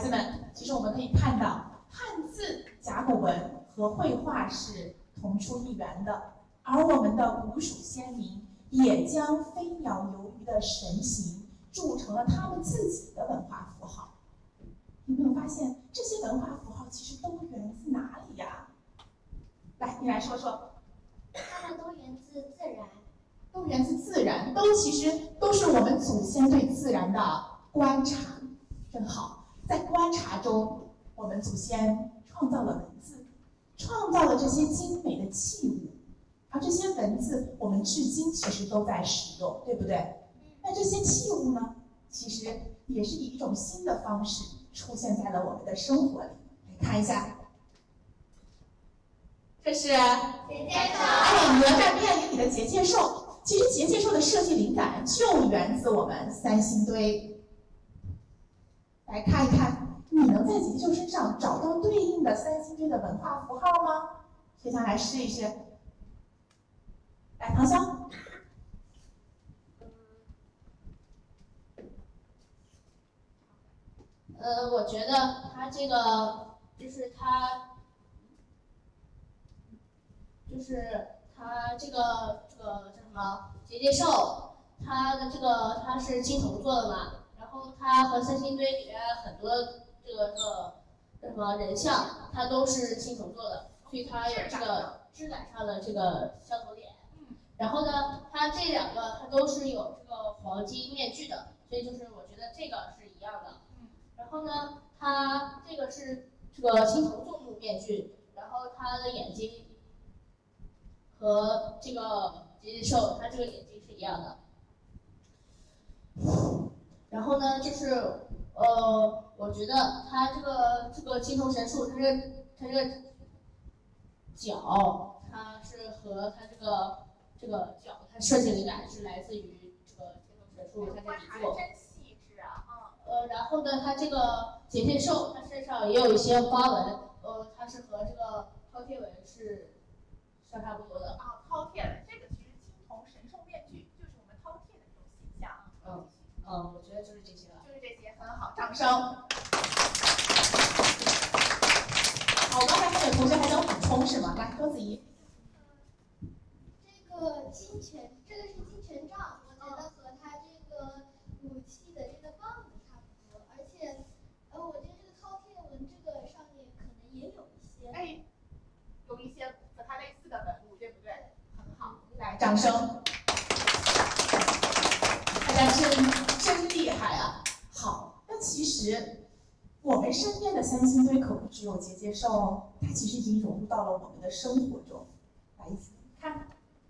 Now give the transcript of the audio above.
子们，其实我们可以看到，汉字、甲骨文和绘画是同出一源的，而我们的古蜀先民也将飞鸟游鱼的神形铸成了他们自己的文化符号。有没有发现这些文化符号其实都源自哪里呀？来，你来说说。 它们都源自自然， 都源自自然，其实都是我们祖先对自然的观察。真好，在观察中，我们祖先创造了文字，创造了这些精美的器物，而这些文字我们至今其实都在使用，对不对？那这些器物呢，其实也是以一种新的方式出现在了我们的生活里。来看一下，这是结界兽， 哪吒变脸里的结界兽。其实结界兽的设计灵感就源自我们三星堆。来看一看，你能在结界兽身上找到对应的三星堆的文化符号吗？谁想来试一试？来，唐潇。 我觉得它这个就是它这个叫什么结界兽，它是青铜做的嘛，然后它和三星堆里面很多这个叫什么人像，它都是青铜做的，所以它有这个质感上的这个相同点。然后呢，它这两个它都是有这个黄金面具的，所以就是我觉得这个是一样的。然后呢，它这个是这个青铜纵目面具，然后它的眼睛和这个结界兽它这个眼睛是一样的。然后呢，就是我觉得它这个青铜神树，它这个角，它是和它这个角，它设计灵感是来自于这个青铜神树，它这里做。然后呢，它这个结界兽，它身上也有一些花纹，它是和这个饕餮纹是相差不多的。 饕餮纹，这个其实青铜神兽面具就是我们饕餮的这种形象。 我觉得就是这些了。 就是这些，很好，掌声。好，刚才还有同学还想补充是吗？来，周子怡。 这个是金权杖，我觉得和它这个武器的这个棒子差不多，而且我觉得这个饕餮纹这个上面可能也有一些， 有一些和它类似的纹路，对不对？很好，来，掌声。大家真厉害啊！好，那其实我们身边的三星堆可不只有结界兽哦，它其实已经融入到了我们的生活中。来，一起看。